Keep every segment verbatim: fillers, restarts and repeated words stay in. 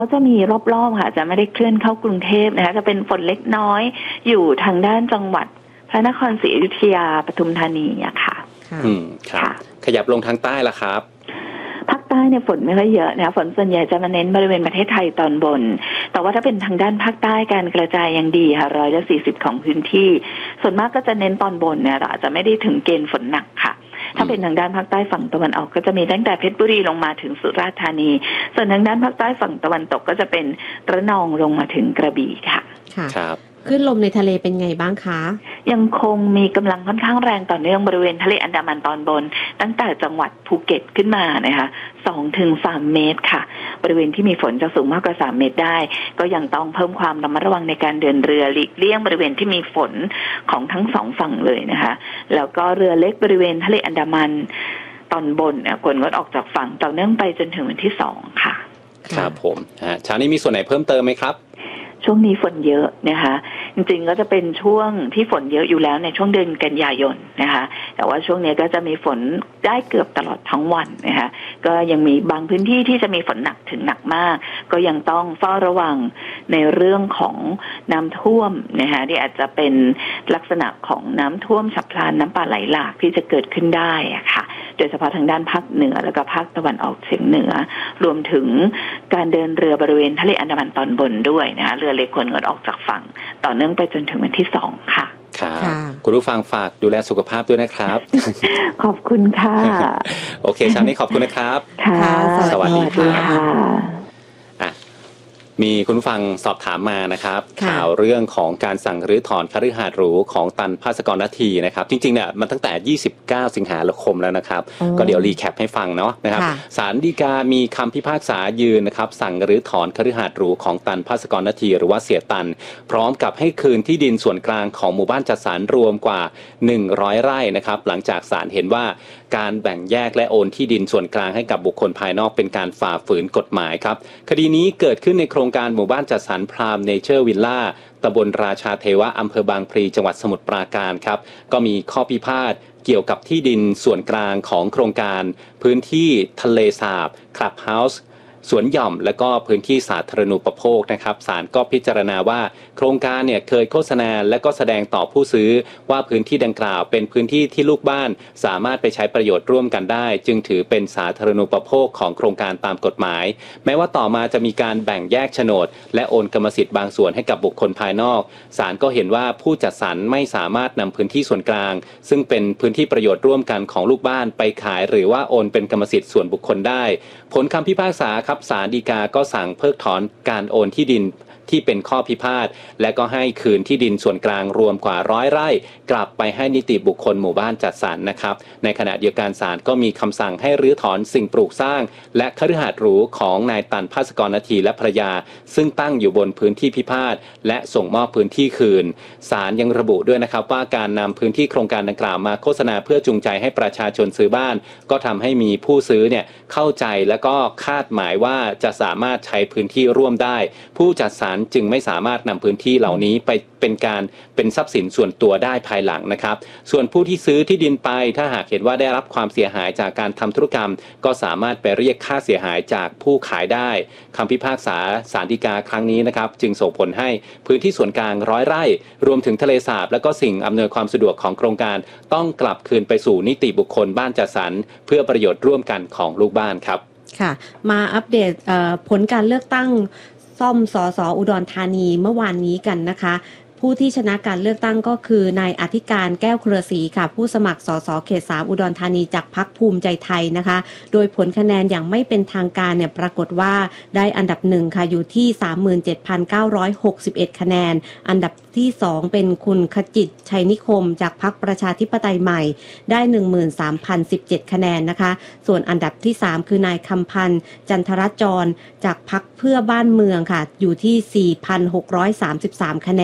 ก็จะมีรอบๆค่ะจะไม่ได้เคลื่อนเข้ากรุงเทพนะคะจะเป็นฝนเล็กน้อยอยู่ทางด้านจังหวัดพระนครศรีอยุธยาปทุมธานีอะค่ะอืมครับขยับลงทางใต้ละครับภาคใต้เนี่ยฝนไม่ค่อยเยอะนะฝนส่วนใหญ่จะมาเน้นบริเวณประเทศไทยตอนบนแต่ว่าถ้าเป็นทางด้านภาคใต้การกระจายยังดีค่ะร้อยละสี่สิบของพื้นที่ส่วนมากก็จะเน้นตอนบนเนี่ยอาจจะไม่ได้ถึงเกณฑ์ฝนหนักค่ะถ้าเป็นทางด้านภาคใต้ฝั่งตะวันออกก็จะมีตั้งแต่เพชรบุรีลงมาถึงสุราษฎร์ธานีส่วนทางด้านภาคใต้ฝั่งตะวันตกก็จะเป็นระนองลงมาถึงกระบี่ค่ะครับคลื่นลมในทะเลเป็นไงบ้างคะยังคงมีกำลังค่อนข้างแรงต่อเนื่องบริเวณทะเลอันดามันตอนบนตั้งแต่จังหวัดภูเก็ตขึ้นมานะคะสองถึงสามเมตรค่ะบริเวณที่มีฝนจะสูงมากกว่าสามเมตรได้ก็ยังต้องเพิ่มความระมัดระวังในการเดินเรือหลีกเลี่ยงบริเวณที่มีฝนของทั้งสองฝั่งเลยนะคะแล้วก็เรือเล็กบริเวณทะเลอันดามันตอนบนเนี่ยควรงดออกจากฝั่งต่อเนื่องไปจนถึงวันที่สองค่ะครับผมฮะเช้านี้มีส่วนไหนเพิ่มเติมไหมครับช่วงนี้ฝนเยอะนะคะจริงๆก็จะเป็นช่วงที่ฝนเยอะอยู่แล้วในช่วงเดือนกันยายนนะคะแต่ว่าช่วงนี้ก็จะมีฝนได้เกือบตลอดทั้งวันนะคะก็ยังมีบางพื้นที่ที่จะมีฝนหนักถึงหนักมากก็ยังต้องเฝ้าระวังในเรื่องของน้ำท่วมนะคะที่อาจจะเป็นลักษณะของน้ำท่วมฉับพลันน้ำป่าไหลหลากที่จะเกิดขึ้นได้อะค่ะโดยเฉพาะทางด้านภาคเหนือแล้วก็ภาคตะวันออกเฉียงเหนือรวมถึงการเดินเรือบริเวณทะเลอันดามันตอนบนด้วยนะคะเรือเล็กควรงดออกจากฝั่งต่อเนื่องไปจนถึงวันที่สองค่ะครับคุณผู้ฟังฝากดูแลสุขภาพด้วยนะครับขอบคุณค่ะโอเคเช้านี้ขอบคุณนะครับค่ะสวัสดีค่ะอ่ะมีคุณผู้ฟังสอบถามมานะครับข่าวเรื่องของการสั่งรื้อถอนคฤหาสน์หรูของตันภาสกรณฑีนะครับจริงๆเนี่ยมันตั้งแต่ยี่สิบเก้าสิงหาคมแล้วนะครับก็เดี๋ยวรีแคปให้ฟังเนาะนะครับศาลฎีกามีคำพิพากษายืนนะครับสั่งรื้อถอนคฤหาสน์หรูของตันภาสกรณฑีหรือว่าเสียตันพร้อมกับให้คืนที่ดินส่วนกลางของหมู่บ้านจัดสรรรวมกว่าหนึ่งร้อยไร่นะครับหลังจากศาลเห็นว่าการแบ่งแยกและโอนที่ดินส่วนกลางให้กับบุคคลภายนอกเป็นการฝ่าฝืนกฎหมายครับคดีนี้เกิดขึ้นในโครงการหมู่บ้านจัดสรรพรามเนเจอร์วิลล่าตำบลราชาเทวะอำเภอบางพลีจังหวัดสมุทรปราการครับก็มีข้อพิพาทเกี่ยวกับที่ดินส่วนกลางของโครงการพื้นที่ทะเลสาบคลับเฮาส์สวนหย่อมและก็พื้นที่สาธารณูปโภคนะครับศาลก็พิจารณาว่าโครงการเนี่ยเคยโฆษณาและก็แสดงต่อผู้ซื้อว่าพื้นที่ดังกล่าวเป็นพื้นที่ที่ลูกบ้านสามารถไปใช้ประโยชน์ร่วมกันได้จึงถือเป็นสาธารณูปโภคของโครงการตามกฎหมายแม้ว่าต่อมาจะมีการแบ่งแยกโฉนดและโอนกรรมสิทธิ์บางส่วนให้กับบุคคลภายนอกศาลก็เห็นว่าผู้จัดสรรไม่สามารถนำพื้นที่ส่วนกลางซึ่งเป็นพื้นที่ประโยชน์ร่วมกันของลูกบ้านไปขายหรือว่าโอนเป็นกรรมสิทธิ์ส่วนบุคคลได้ผลคำพิพากษาครับศาลฎีกาก็สั่งเพิกถอนการโอนที่ดินที่เป็นข้อพิพาทและก็ให้คืนที่ดินส่วนกลางรวมกว่าร้อยไร่กลับไปให้นิติบุคคลหมู่บ้านจัดสรรนะครับในขณะเดียวกันศาลก็มีคำสั่งให้รื้อถอนสิ่งปลูกสร้างและคฤหาสน์หรูของนายตันภาสกรณฑีและภรรยาซึ่งตั้งอยู่บนพื้นที่พิพาทและส่งมอบพื้นที่คืนศาลยังระบุด้วยนะครับว่าการนำพื้นที่โครงการดังกล่าวมาโฆษณาเพื่อจูงใจให้ประชาชนซื้อบ้านก็ทำให้มีผู้ซื้อเนี่ยเข้าใจและก็คาดหมายว่าจะสามารถใช้พื้นที่ร่วมได้ผู้จัดสรรจึงไม่สามารถนำพื้นที่เหล่านี้ไปเป็นการเป็นทรัพย์สินส่วนตัวได้ภายหลังนะครับส่วนผู้ที่ซื้อที่ดินไปถ้าหากเห็นว่าได้รับความเสียหายจากการทำธุรกรรมก็สามารถไปเรียกค่าเสียหายจากผู้ขายได้คำพิพากษาศาลฎีกาครั้งนี้นะครับจึงส่งผลให้พื้นที่ส่วนกลางร้อยไร่รวมถึงทะเลสาบและก็สิ่งอำนวยความสะดวกของโครงการต้องกลับคืนไปสู่นิติบุคคลบ้านจัดสรรเพื่อประโยชน์ร่วมกันของลูกบ้านครับค่ะมาอัปเดตผลการเลือกตั้งซ่อมสสอุดรธานีเมื่อวานนี้กันนะคะผู้ที่ชนะการเลือกตั้งก็คือนายอธิการแก้วเครือศรีค่ะผู้สมัครสสเขตสามอุดรธานีจากพรรคภูมิใจไทยนะคะโดยผลคะแนนอย่างไม่เป็นทางการเนี่ยปรากฏว่าได้อันดับหนึ่งค่ะอยู่ที่ สามหมื่นเจ็ดพันเก้าร้อยหกสิบเอ็ด คะแนนอันดับที่สองเป็นคุณขจิตชัยนิคมจากพรรคประชาธิปไตยใหม่ได้ หนึ่งหมื่นสามพันสิบเจ็ด คะแนนนะคะส่วนอันดับที่สามคือนายคำพันธ์จันทรจรจากพรรคเพื่อบ้านเมืองค่ะอยู่ที่ สี่พันหกร้อยสามสิบสาม คะแนน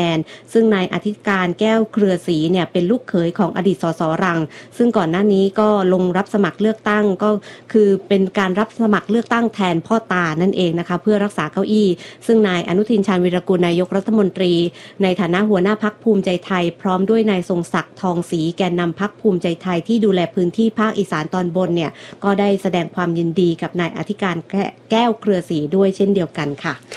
ซึ่งนายอธิการแก้วเครือศรีเนี่ยเป็นลูกเขยของอดีตสสรังซึ่งก่อนหน้านี้ก็ลงรับสมัครเลือกตั้งก็คือเป็นการรับสมัครเลือกตั้งแทนพ่อตานั่นเองนะคะเพื่อรักษาเก้าอี้ซึ่งนายอนุทินชาญวีรกูลนายกรัฐมนตรีในฐานะหัวหน้าพรรคภูมิใจไทยพร้อมด้วยนายทรงศักดิ์ทองศรีแกนนำพรรคภูมิใจไทยที่ดูแลพื้นที่ภาคอีสานตอนบนเนี่ยก็ได้แสดงความยินดีกับนายอธิการแก้วเครือศรีด้วยเช่นเดียวกันค่ะ